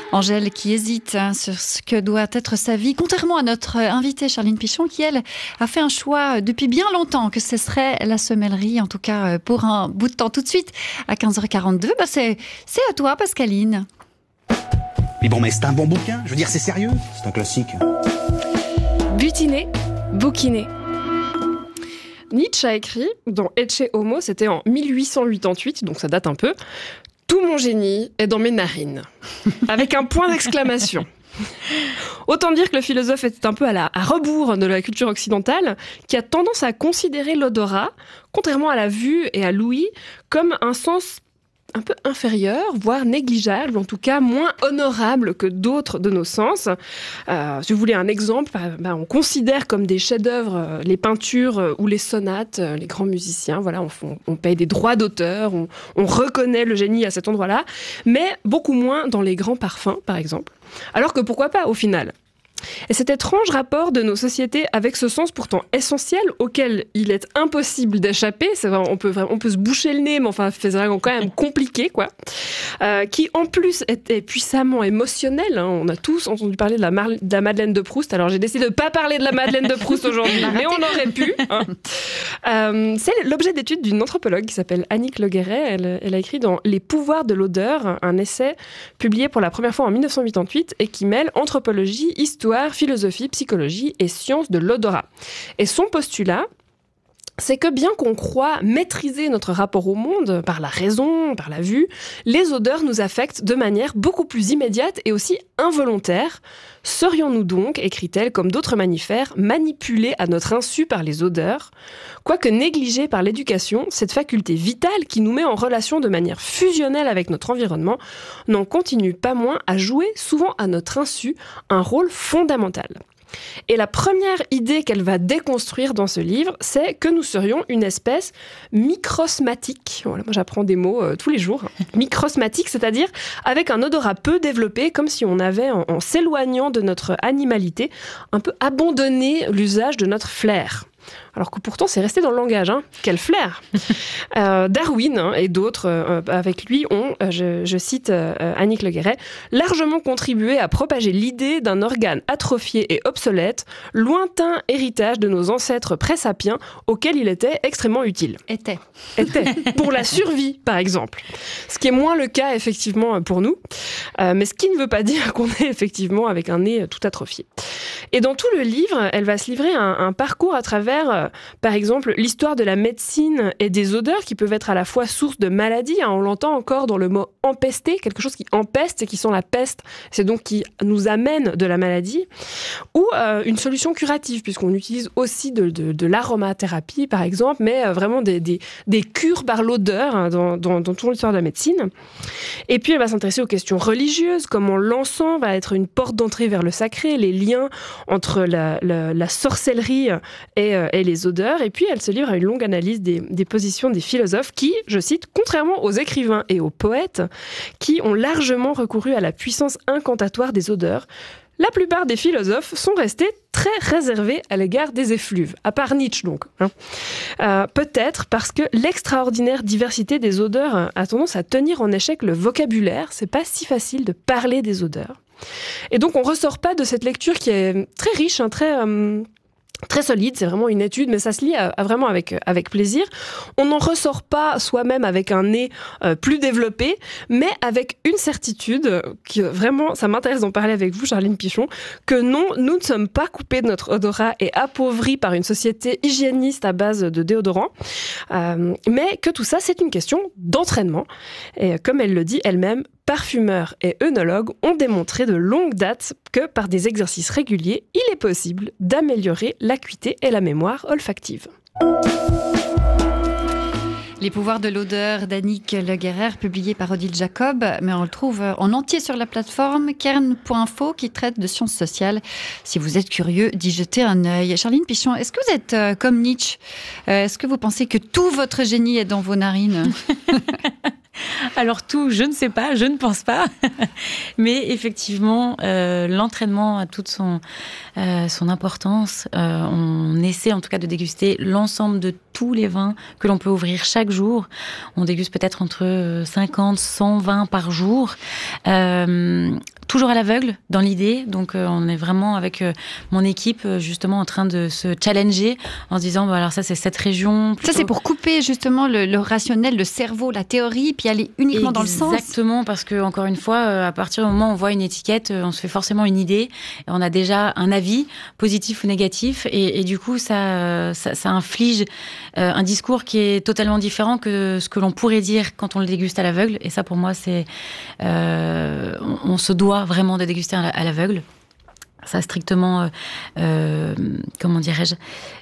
Angèle qui hésite sur ce que doit être sa vie, contrairement à notre invitée Charline Pichon qui, elle, a fait un choix depuis bien longtemps que ce serait la semellerie, en tout cas pour un bout de temps. Tout de suite, à 15h42, c'est à toi Pascaline. Mais bon, mais c'est un bon bouquin, je veux dire, c'est sérieux. C'est un classique. Butiner, bouquiner. Nietzsche a écrit dans Ecce Homo, c'était en 1888, donc ça date un peu. Tout mon génie est dans mes narines, avec un point d'exclamation. Autant dire que le philosophe était un peu à rebours de la culture occidentale, qui a tendance à considérer l'odorat, contrairement à la vue et à l'ouïe, comme un sens un peu inférieur, voire négligeable, en tout cas moins honorable que d'autres de nos sens. Si vous voulez un exemple, on considère comme des chefs-d'œuvre les peintures ou les sonates, les grands musiciens. Voilà, on paye des droits d'auteur, on reconnaît le génie à cet endroit-là, mais beaucoup moins dans les grands parfums, par exemple. Alors que pourquoi pas, au final ? Et cet étrange rapport de nos sociétés avec ce sens pourtant essentiel auquel il est impossible d'échapper, c'est vrai, on peut se boucher le nez, mais enfin c'est quand même compliqué, quoi. Qui en plus est puissamment émotionnel. Hein. On a tous entendu parler de la Madeleine de Proust. Alors j'ai décidé de ne pas parler de la Madeleine de Proust aujourd'hui, mais on aurait pu. Hein. C'est l'objet d'étude d'une anthropologue qui s'appelle Annick Le Guéret. Elle a écrit dans Les pouvoirs de l'odeur, un essai publié pour la première fois en 1988 et qui mêle anthropologie, histoire, philosophie, psychologie et sciences de l'odorat. Et son postulat, c'est que bien qu'on croit maîtriser notre rapport au monde par la raison, par la vue, les odeurs nous affectent de manière beaucoup plus immédiate et aussi involontaire. Serions-nous donc, écrit-elle, comme d'autres mammifères, manipulés à notre insu par les odeurs ? Quoique négligée par l'éducation, cette faculté vitale qui nous met en relation de manière fusionnelle avec notre environnement n'en continue pas moins à jouer, souvent à notre insu, un rôle fondamental. Et la première idée qu'elle va déconstruire dans ce livre, c'est que nous serions une espèce microsmatique. Voilà, moi j'apprends des mots tous les jours. Microsmatique, c'est-à-dire avec un odorat peu développé, comme si on avait, en s'éloignant de notre animalité, un peu abandonné l'usage de notre flair. Alors que pourtant, c'est resté dans le langage. Hein. Quel flair Darwin et d'autres avec lui ont, je cite Annick Le Guéret, largement contribué à propager l'idée d'un organe atrophié et obsolète, lointain héritage de nos ancêtres pré-sapiens auquel il était extrêmement utile. Était. Pour la survie, par exemple. Ce qui est moins le cas, effectivement, pour nous. Mais ce qui ne veut pas dire qu'on est effectivement avec un nez tout atrophié. Et dans tout le livre, elle va se livrer un parcours à travers, par exemple, l'histoire de la médecine et des odeurs qui peuvent être à la fois source de maladies. Hein, on l'entend encore dans le mot empester, quelque chose qui empeste et qui sent la peste. C'est donc qui nous amène de la maladie. Ou une solution curative, puisqu'on utilise aussi de l'aromathérapie, par exemple, mais vraiment des cures par l'odeur hein, dans toute l'histoire de la médecine. Et puis, elle va s'intéresser aux questions religieuses, comment l'encens va être une porte d'entrée vers le sacré, les liens entre la sorcellerie et les odeurs. Et puis, elle se livre à une longue analyse des positions des philosophes qui, je cite, contrairement aux écrivains et aux poètes, qui ont largement recouru à la puissance incantatoire des odeurs, la plupart des philosophes sont restés très réservés à l'égard des effluves, à part Nietzsche donc. Peut-être parce que l'extraordinaire diversité des odeurs a tendance à tenir en échec le vocabulaire. C'est pas si facile de parler des odeurs. Et donc on ressort pas de cette lecture qui est très riche, hein, très solide, c'est vraiment une étude, mais ça se lit vraiment avec plaisir. On n'en ressort pas soi-même avec un nez plus développé, mais avec une certitude, qui vraiment, ça m'intéresse d'en parler avec vous, Charline Pichon, que non, nous ne sommes pas coupés de notre odorat et appauvris par une société hygiéniste à base de déodorants, mais que tout ça, c'est une question d'entraînement. Et comme elle le dit elle-même, parfumeurs et œnologues ont démontré de longue date que par des exercices réguliers, il est possible d'améliorer l'acuité et la mémoire olfactive. Les pouvoirs de l'odeur d'Annick Le Guéret, publié par Odile Jacob, mais on le trouve en entier sur la plateforme kern.info qui traite de sciences sociales. Si vous êtes curieux d'y jeter un œil. Charline Pichon, est-ce que vous êtes comme Nietzsche ? Est-ce que vous pensez que tout votre génie est dans vos narines ? Alors tout, je ne sais pas, je ne pense pas. Mais effectivement, l'entraînement a toute son importance. On essaie en tout cas de déguster l'ensemble de tous les vins que l'on peut ouvrir chaque jour. On déguste peut-être entre 50, 100 vins par jour. toujours à l'aveugle dans l'idée. Donc, on est vraiment avec mon équipe, justement, en train de se challenger en se disant, alors ça, c'est cette région. Ça, c'est pour couper justement le rationnel, le cerveau, la théorie, puis aller uniquement dans le sens. Exactement, parce que, encore une fois, à partir du moment où on voit une étiquette, on se fait forcément une idée. Et on a déjà un avis, positif ou négatif. Et du coup, ça inflige un discours qui est totalement différent que ce que l'on pourrait dire quand on le déguste à l'aveugle. Et ça, pour moi, c'est... on se doit vraiment de déguster à l'aveugle. Ça a strictement... comment dirais-je ?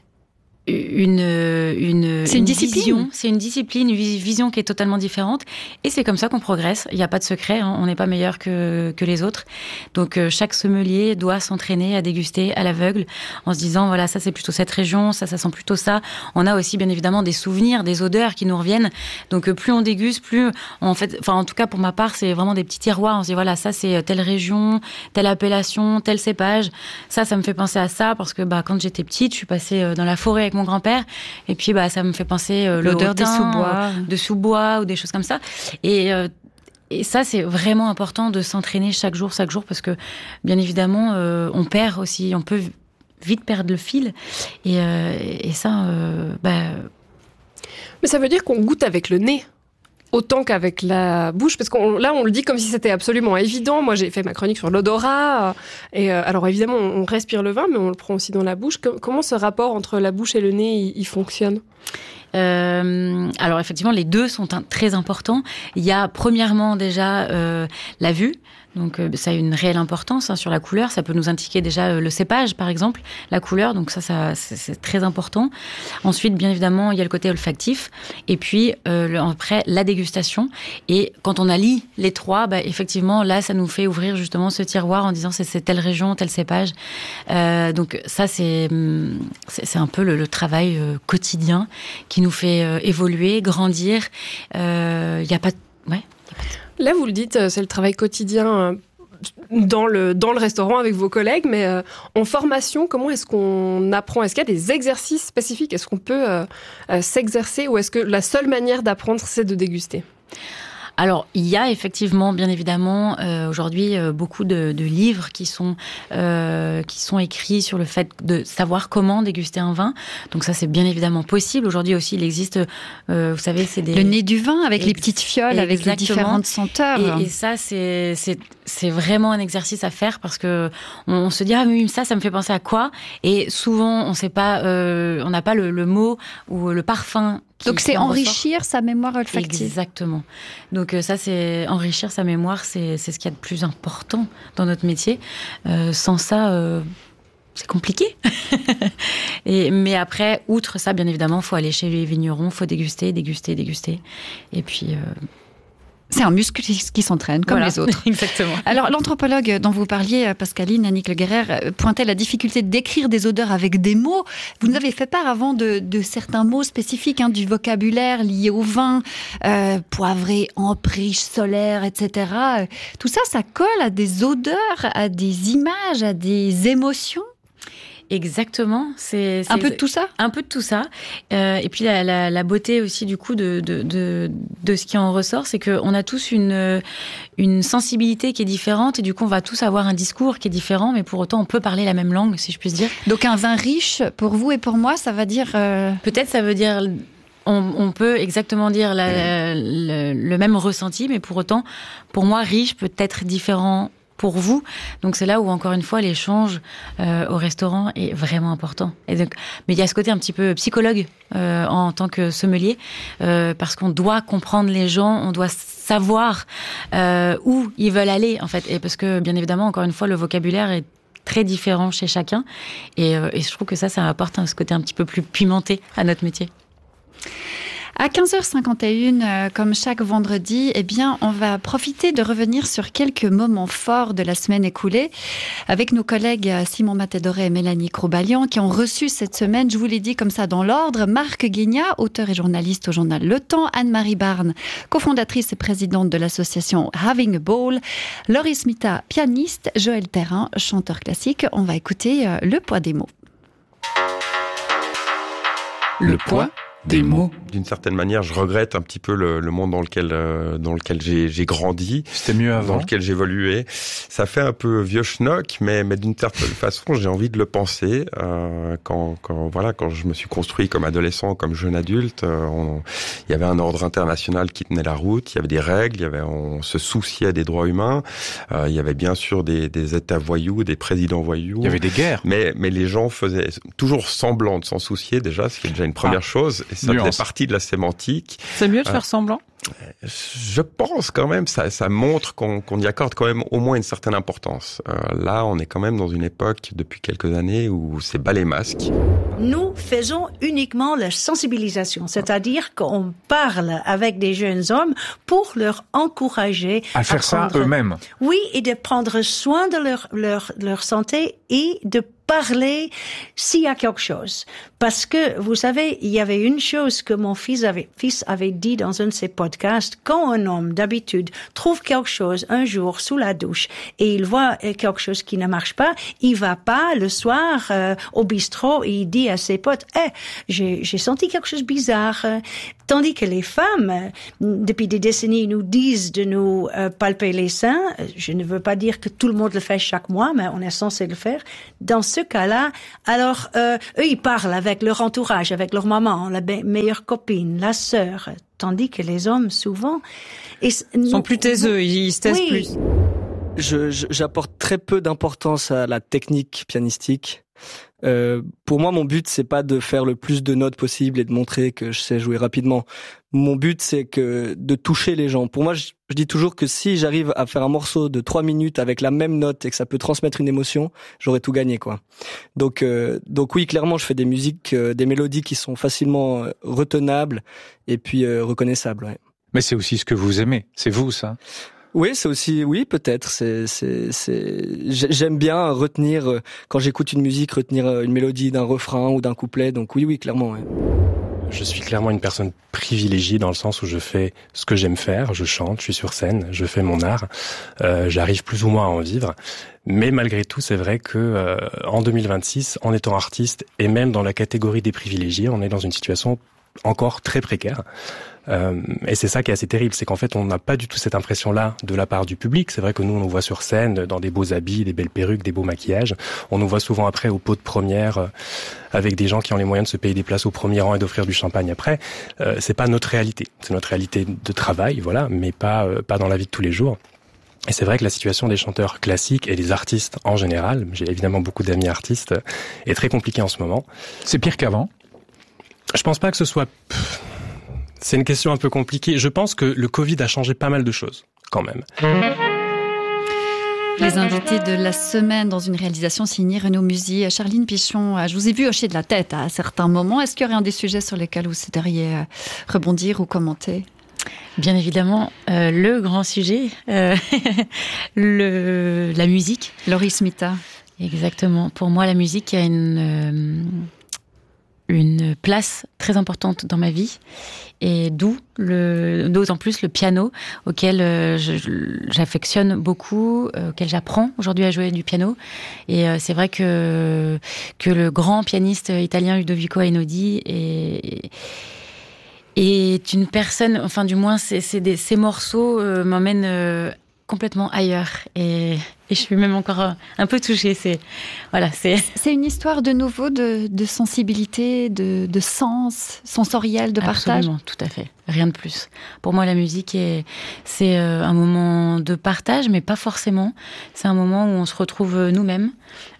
C'est une discipline. C'est une discipline, une vision qui est totalement différente. Et c'est comme ça qu'on progresse. Il n'y a pas de secret. On n'est pas meilleur que les autres. Donc, chaque sommelier doit s'entraîner à déguster à l'aveugle en se disant, voilà, ça, c'est plutôt cette région, ça sent plutôt ça. On a aussi, bien évidemment, des souvenirs, des odeurs qui nous reviennent. Donc, plus on déguste, plus en tout cas, pour ma part, c'est vraiment des petits tiroirs. On se dit, voilà, ça, c'est telle région, telle appellation, tel cépage. Ça me fait penser à ça parce que, quand j'étais petite, je suis passée dans la forêt avec mon grand-père, et puis ça me fait penser l'odeur des sous-bois, de sous-bois ou des choses comme ça. Et ça, c'est vraiment important de s'entraîner chaque jour, parce que bien évidemment, on perd aussi, on peut vite perdre le fil. Et ça, Mais ça veut dire qu'on goûte avec le nez autant qu'avec la bouche, parce là on le dit comme si c'était absolument évident. Moi j'ai fait ma chronique sur l'odorat, et alors évidemment on respire le vin, mais on le prend aussi dans la bouche. Comment ce rapport entre la bouche et le nez il fonctionne ? Alors effectivement, les deux sont très importants. Il y a premièrement déjà la vue. Donc ça a une réelle importance sur la couleur. Ça peut nous indiquer déjà le cépage, par exemple, la couleur. Donc ça c'est très important. Ensuite, bien évidemment, il y a le côté olfactif. Et puis après, la dégustation. Et quand on allie les trois, effectivement, là, ça nous fait ouvrir justement ce tiroir en disant c'est telle région, tel cépage. Donc ça, c'est un peu le travail quotidien qui nous fait évoluer, grandir. Il n'y a pas... Ouais. Là, vous le dites, c'est le travail quotidien dans le restaurant avec vos collègues, mais en formation, comment est-ce qu'on apprend ? Est-ce qu'il y a des exercices spécifiques ? Est-ce qu'on peut s'exercer, ou est-ce que la seule manière d'apprendre, c'est de déguster ? Alors, il y a effectivement, bien évidemment, aujourd'hui, beaucoup de livres qui sont écrits sur le fait de savoir comment déguster un vin. Donc ça, c'est bien évidemment possible. Aujourd'hui aussi, il existe, vous savez, c'est des... Le nez du vin avec les petites fioles, avec les différentes senteurs. Et ça, c'est vraiment un exercice à faire, parce que on se dit, ah oui, ça me fait penser à quoi ? Et souvent, on sait pas, on n'a pas le mot ou le parfum. Donc c'est enrichir sa mémoire olfactive. Exactement. Donc ça, c'est enrichir sa mémoire, c'est ce qu'il y a de plus important dans notre métier. Sans ça, c'est compliqué. Mais après, outre ça, bien évidemment, il faut aller chez les vignerons, il faut déguster. Et puis... C'est un muscle qui s'entraîne, comme les autres. Exactement. Alors, l'anthropologue dont vous parliez, Pascaline Annick Le Guerrer, pointait la difficulté de décrire des odeurs avec des mots. Vous nous avez fait part avant de certains mots spécifiques, du vocabulaire lié au vin, poivré, ampriche, solaire, etc. Tout ça, ça colle à des odeurs, à des images, à des émotions. Exactement, c'est un peu de tout ça. Un peu de tout ça. Et puis la beauté aussi du coup de ce qui en ressort, c'est qu'on a tous une sensibilité qui est différente, et du coup on va tous avoir un discours qui est différent, mais pour autant on peut parler la même langue, si je puis dire. Donc un vin riche, pour vous et pour moi, ça va dire... Peut-être ça veut dire... On peut exactement dire le même ressenti, mais pour autant, pour moi, riche peut être différent pour vous. Donc c'est là où, encore une fois, l'échange au restaurant est vraiment important. Et donc, mais il y a ce côté un petit peu psychologue en tant que sommelier, parce qu'on doit comprendre les gens, on doit savoir où ils veulent aller, en fait. Et parce que, bien évidemment, encore une fois, le vocabulaire est très différent chez chacun. Et je trouve que ça apporte ce côté un petit peu plus pimenté à notre métier. À 15h51, comme chaque vendredi, on va profiter de revenir sur quelques moments forts de la semaine écoulée avec nos collègues Simon Matadoré et Mélanie Cro-Balian qui ont reçu cette semaine, je vous l'ai dit comme ça dans l'ordre, Marc Guignat, auteur et journaliste au journal Le Temps, Anne-Marie Barne, cofondatrice et présidente de l'association Having a Ball, Laurie Smita, pianiste, Joël Perrin, chanteur classique. On va écouter le poids des mots. Le poids Des mots. D'une certaine manière, je regrette un petit peu le monde dans lequel j'ai grandi. C'était mieux avant. Dans lequel j'évoluais. Ça fait un peu vieux schnock, mais d'une certaine façon, j'ai envie de le penser. Quand je me suis construit comme adolescent, comme jeune adulte, il y avait un ordre international qui tenait la route. Il y avait des règles. On se souciait des droits humains. Il y avait bien sûr des États voyous, des présidents voyous. Il y avait des guerres. Mais les gens faisaient toujours semblant de s'en soucier déjà, ce qui est déjà une première chose. Et ça faisait partie de la sémantique. C'est mieux de faire semblant? Je pense quand même, ça montre qu'on y accorde quand même au moins une certaine importance. Là, on est quand même dans une époque, depuis quelques années, où c'est bas les masques. Nous faisons uniquement la sensibilisation, c'est-à-dire qu'on parle avec des jeunes hommes pour leur encourager à faire ça eux-mêmes. Oui, et de prendre soin de leur santé et de parler s'il y a quelque chose. Parce que, vous savez, il y avait une chose que mon fils avait dit dans un de ses podcasts. Quand un homme, d'habitude, trouve quelque chose un jour sous la douche et il voit quelque chose qui ne marche pas, il va pas le soir au bistrot et il dit à ses potes, j'ai senti quelque chose de bizarre. Tandis que les femmes, depuis des décennies, nous disent de nous palper les seins. Je ne veux pas dire que tout le monde le fait chaque mois, mais on est censé le faire. Dans ce cas-là, alors eux, ils parlent avec leur entourage, avec leur maman, la meilleure copine, la sœur. Tandis que les hommes, souvent... sont plus taiseux, ils se taisent plus. J'apporte très peu d'importance à la technique pianistique. Pour moi, mon but, c'est pas de faire le plus de notes possible et de montrer que je sais jouer rapidement. Mon but, c'est de toucher les gens. Pour moi, je dis toujours que si j'arrive à faire un morceau de 3 minutes avec la même note et que ça peut transmettre une émotion, j'aurais tout gagné, quoi. Donc oui, clairement, je fais des musiques, des mélodies qui sont facilement retenables et puis reconnaissables, ouais. Mais c'est aussi ce que vous aimez. C'est vous, ça? Oui, c'est aussi, oui, peut-être. J'aime bien retenir, quand j'écoute une musique, retenir une mélodie d'un refrain ou d'un couplet. Donc oui, clairement, ouais. Je suis clairement une personne privilégiée dans le sens où je fais ce que j'aime faire, je chante, je suis sur scène, je fais mon art, j'arrive plus ou moins à en vivre. Mais malgré tout, c'est vrai que en 2026, en étant artiste et même dans la catégorie des privilégiés, on est dans une situation encore très précaire. Et c'est ça qui est assez terrible, c'est qu'en fait on n'a pas du tout cette impression-là de la part du public. C'est vrai que nous on nous voit sur scène dans des beaux habits, des belles perruques, des beaux maquillages. On nous voit souvent après au pot de première avec des gens qui ont les moyens de se payer des places au premier rang et d'offrir du champagne après. C'est pas notre réalité, c'est notre réalité de travail, voilà, mais pas dans la vie de tous les jours. Et c'est vrai que la situation des chanteurs classiques et des artistes en général, j'ai évidemment beaucoup d'amis artistes, est très compliquée en ce moment. C'est pire qu'avant? Je pense pas que ce soit... C'est une question un peu compliquée. Je pense que le Covid a changé pas mal de choses, quand même. Les invités de la semaine dans une réalisation signée Renaud Musy. Charline Pichon, je vous ai vu hocher de la tête à certains moments. Est-ce qu'il y aurait un des sujets sur lesquels vous souhaiteriez rebondir ou commenter ? Bien évidemment, le grand sujet, la musique. Laurie Smita. Exactement. Pour moi, la musique a une place très importante dans ma vie, et d'autant plus le piano, auquel j'affectionne beaucoup, auquel j'apprends aujourd'hui à jouer du piano. Et c'est vrai que le grand pianiste italien Ludovico Einaudi est une personne, enfin du moins ces morceaux m'emmènent complètement ailleurs, et je suis même encore un peu touchée. C'est une histoire de nouveau de sensibilité, de sens sensoriel, de partage. Absolument, tout à fait. Rien de plus. Pour moi, la musique c'est un moment de partage, mais pas forcément. C'est un moment où on se retrouve nous-mêmes.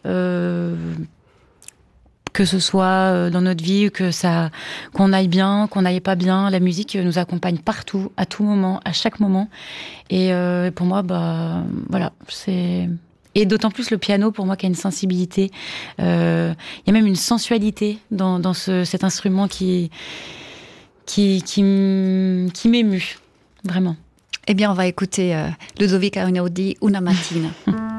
Que ce soit dans notre vie, qu'on aille bien, qu'on n'aille pas bien, la musique nous accompagne partout, à tout moment, à chaque moment. Et pour moi, voilà, c'est... Et d'autant plus le piano, pour moi, qui a une sensibilité. Il y a même une sensualité dans cet instrument qui m'émue, vraiment. Eh bien, on va écouter Ludovico Einaudi, Una mattina.